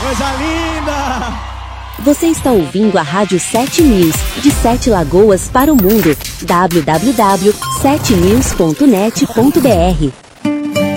Coisa linda! Você está ouvindo a Rádio 7 News, de 7 Lagoas para o mundo. www.7news.net.br